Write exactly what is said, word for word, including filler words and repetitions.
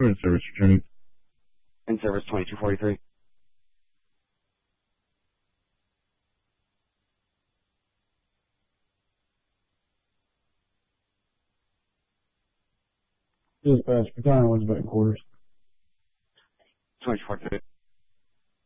In service returning. In service twenty-two forty-three. Dispatch, Battalion Elizabeth quarters. twenty-two forty-three.